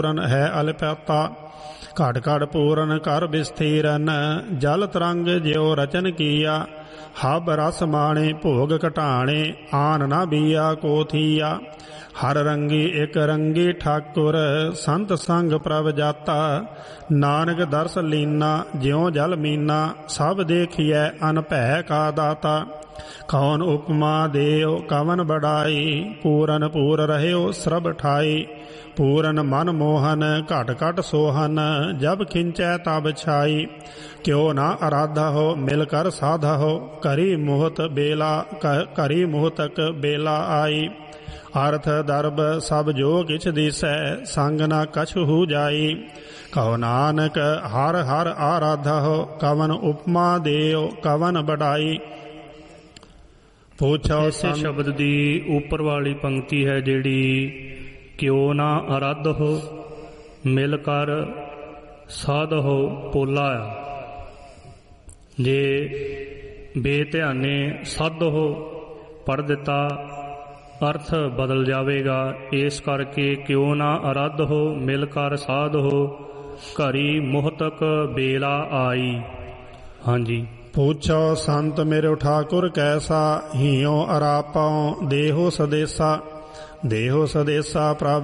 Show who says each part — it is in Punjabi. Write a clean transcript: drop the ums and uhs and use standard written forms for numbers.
Speaker 1: ਹੈ ਅਲਪਿਆਤਾ। ਘੜ ਘੜ ਪੂਰਨ ਕਰ ਬਿਸਥੀਰਨ ਜਲ ਤਰੰਗ ਜਿਉ ਰਚਨ ਕੀਆ। ਹਬ ਰਸ ਮਾਣੇ ਭੋਗ ਘਟਾਣੇ ਆਨ ਨਾ ਬੀਆ ਕੋ ਥੀਆ। ਹਰ ਰੰਗੀ ਇਕ ਰੰਗੀ ਠਾਕੁਰ ਸੰਤ ਸੰਗ ਪ੍ਰਭ ਜਾਤਾ। ਨਾਨਕ ਦਰਸ ਲੀਨਾ ਜਿਉ ਜਲ ਮੀਨਾ ਸਭ ਦੇਖੀਐ ਅਨ ਭੈ ਕਾ ਦਾਤਾ। ਕੌਣ ਉਪਮਾ ਦੇਉ ਕਵਨ ਬੜਾਈ ਪੂਰਨ ਪੂਰ ਰਹਿਓ ਸਰਬ ਠਾਈ। ਪੂਰਨ ਮਨ ਮੋਹਨ ਘਟ ਘਟ ਸੋਹਨ ਜਬ ਖਿੰਚੈ ਤਬ ਛਾਈ। ਕਿਉ ਨਾ ਅਰਾਧਾ ਹੋ ਮਿਲ ਕਰ ਸਾਧਾ ਹੋ ਕਰੀ ਮੁਹਤ ਬੇਲਾ ਕਰੀ ਮੁਹਤਕ ਬੇਲਾ ਆਈ। ਅਰਥ ਦਰਬ ਸਭ ਜੋ ਕਿਛ ਦਿਸੈ ਸੰਗ ਨਾ ਕਛੁ ਜਾਈ। ਕਉ ਨਾਨਕ ਹਰ ਹਰ ਆਰਾਧਾ ਹੋ ਕਵਨ ਉਪਮਾ ਦੇਉ ਕਵਨ ਬੜਾਈ।
Speaker 2: ਇਸੇ ਸ਼ਬਦ ਦੀ ਉੱਪਰ ਵਾਲੀ ਪੰਕਤੀ ਹੈ ਜਿਹੜੀ ਕਿਉ ਨਾ ਅਰਧ ਹੋ ਮਿਲ ਕਰ ਸਾਧ ਹੋ ਪੋਲਾ ਆ। ਜੇ ਬੇਧਿਆਨੇ ਸਾਧ ਹੋ ਪੜ੍ਹ ਦਿੱਤਾ ਅਰਥ ਬਦਲ ਜਾਵੇਗਾ। ਇਸ ਕਰਕੇ ਕਿਉ ਨਾ ਅਰਧ ਹੋ ਮਿਲ ਕਰ ਸਾਧ ਹੋ ਘਰੀ ਮੁਹਤਕ ਬੇਲਾ ਆਈ। ਹਾਂਜੀ।
Speaker 1: ਪੁੱਛੋ ਸੰਤ ਮੇਰੇ ਠਾਕੁਰ ਕੈਸਾ ਹੀਓ ਅਰਾਪਉ ਦੇਹੋ ਸਦੇਸਾ। ਦੇਹੋ ਸਦੇਸਾ ਪ੍ਰਭ